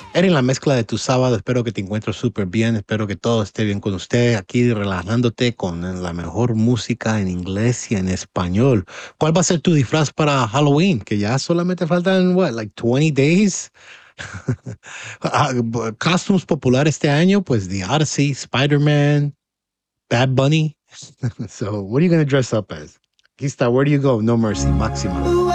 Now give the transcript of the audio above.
Eres la mezcla de tu sábado. Espero que te encuentres súper bien. Espero que todo esté bien con usted. Aquí relajándote con la mejor música en inglés y en español. ¿Cuál va a ser tu disfraz para Halloween? Que ya solamente faltan, what, like 20 days? Costumes populares este año, pues The Odyssey, Spider-Man, Bad Bunny. So, what are you going to dress up as? Aquí está, Where Do You Go? No Mercy, Máxima.